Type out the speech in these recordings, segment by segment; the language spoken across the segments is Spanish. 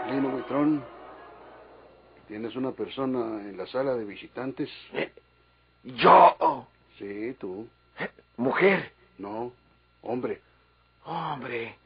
Lino Buitrón, ¿tienes una persona en la sala de visitantes? ¿Yo? Sí, tú. ¿Mujer? No, hombre. Hombre.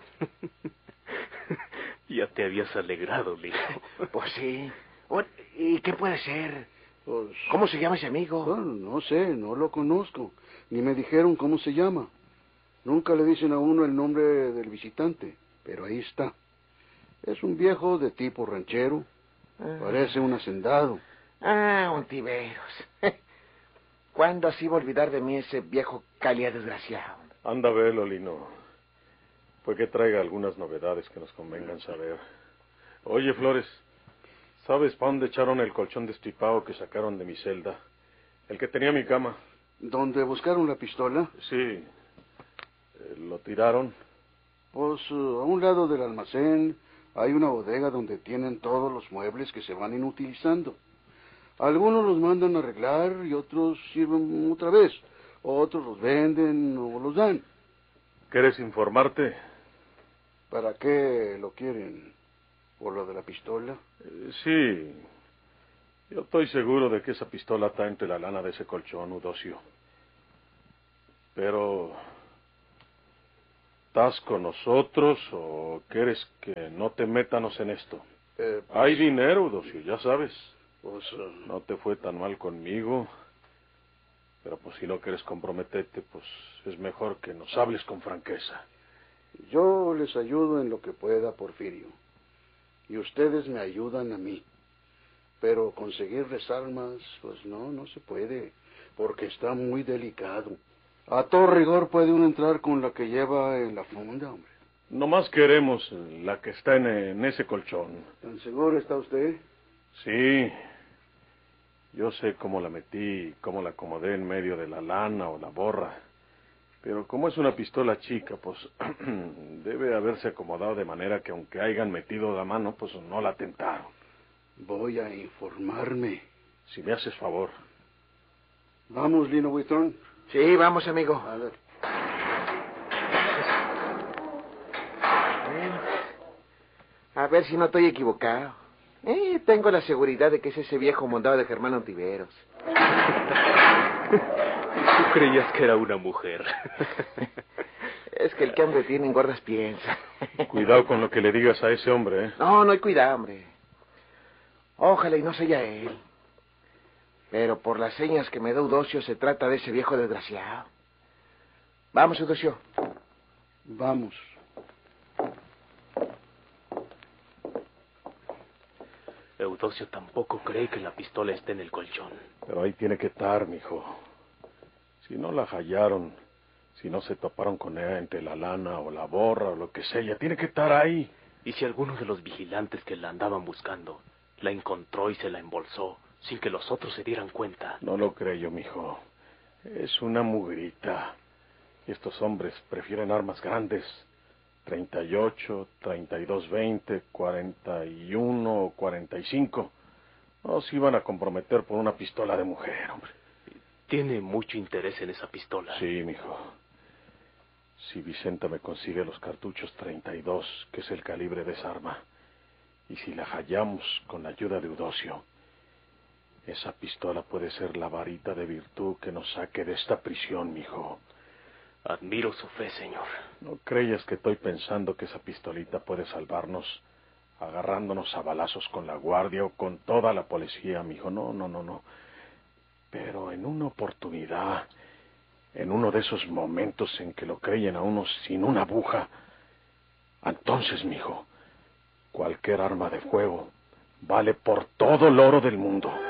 Ya te habías alegrado, Lino. Pues sí. ¿Y qué puede ser? Pues, ¿Cómo se llama ese amigo? bueno, no sé, no lo conozco. Ni me dijeron cómo se llama. Nunca le dicen a uno el nombre del visitante, pero ahí está. Es un viejo de tipo ranchero. Parece un hacendado. Ontiveros. ¿Cuándo así va a olvidar de mí ese viejo calia desgraciado? Anda a verlo, Lino. Fue que traiga algunas novedades que nos convengan saber. Oye, Flores, ¿sabes para dónde echaron el colchón destripado que sacaron de mi celda? El que tenía mi cama. ¿Dónde buscaron la pistola? Sí. ¿Lo tiraron? Pues a un lado del almacén hay una bodega donde tienen todos los muebles que se van inutilizando. Algunos los mandan a arreglar y otros sirven otra vez. Otros los venden o los dan. ¿Quieres informarte? ¿Para qué lo quieren? ¿Por lo de la pistola? Sí. Yo estoy seguro de que esa pistola está entre la lana de ese colchón, Eudocio. Pero... ¿estás con nosotros o quieres que no te métanos en esto? Pues, Hay dinero, Eudocio, ya sabes. Pues, No te fue tan mal conmigo. Pero pues si no quieres comprometerte, pues es mejor que nos hables con franqueza. yo les ayudo en lo que pueda, Porfirio. Y ustedes me ayudan a mí. Pero conseguirles armas, pues no se puede, porque está muy delicado. A todo rigor puede uno entrar con la que lleva en la funda, hombre. Nomás queremos la que está en ese colchón. ¿Tan seguro está usted? Sí. Yo sé cómo la metí, cómo la acomodé en medio de la lana o la borra. Pero como es una pistola chica, pues debe haberse acomodado de manera que aunque hayan metido la mano, pues no la tentaron. Voy a informarme. Si me haces favor. Vamos, Lino Buitrón. Sí, vamos, amigo. A ver. A ver si no estoy equivocado. Tengo la seguridad de que es ese viejo mondado de Germán Ontiveros. Tú creías que era una mujer. Es que el que hambre tiene engordas piensa. Cuidado con lo que le digas a ese hombre, ¿eh? No hay cuidado, hombre. Ojalá y no sea él. Pero por las señas que me da Eudocio se trata de ese viejo desgraciado. Vamos, Eudocio. Vamos. Eudocio tampoco cree que la pistola esté en el colchón. Pero ahí tiene que estar, mijo. Si no la hallaron, si no se toparon con ella entre la lana o la borra o lo que sea, ella tiene que estar ahí. ¿Y si alguno de los vigilantes que la andaban buscando la encontró y se la embolsó sin que los otros se dieran cuenta? No lo creo, mijo. Es una mugrita. Y estos hombres prefieren armas grandes. 38, 32, 20, 41 o 45. No se iban a comprometer por una pistola de mujer, hombre. ¿Tiene mucho interés en esa pistola? Sí, mijo. Si Vicenta me consigue los cartuchos 32, que es el calibre de esa arma, y si la hallamos con la ayuda de Eudocio, esa pistola puede ser la varita de virtud que nos saque de esta prisión, mijo. Admiro su fe, señor. No creas que estoy pensando que esa pistolita puede salvarnos agarrándonos a balazos con la guardia o con toda la policía, mijo. No. Pero en una oportunidad, en uno de esos momentos en que lo creyen a uno sin una aguja, entonces, mijo, cualquier arma de fuego vale por todo el oro del mundo.